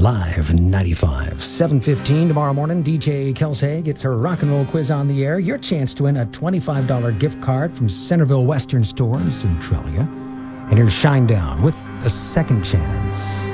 Live 95. 7:15 tomorrow morning. DJ Kelsey gets her rock and roll quiz on the air. Your chance to win a $25 gift card from Centerville Western Store in Centralia. And here's Shinedown with A Second Chance.